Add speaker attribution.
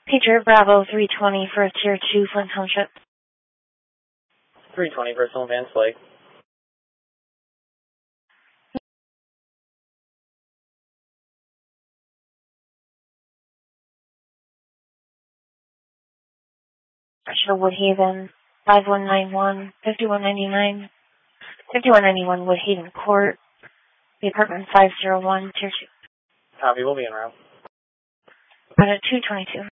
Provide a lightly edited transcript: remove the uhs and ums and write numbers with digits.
Speaker 1: Patriot Bravo 320 for a Tier 2 Flint Township.
Speaker 2: 320 personal advance flight.
Speaker 1: Woodhaven 5191 5199 5191 Woodhaven Court. The apartment 501 Tier 2.
Speaker 2: Copy, we'll be en route.
Speaker 1: At 222.